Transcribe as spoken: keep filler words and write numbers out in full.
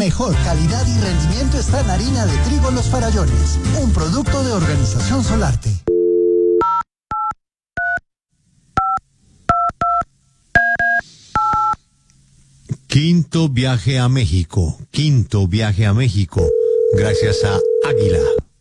mejor calidad y rendimiento está en harina de trigo Los Farallones, un producto de Organización Solarte. Quinto viaje a México, quinto viaje a México, gracias a Águila.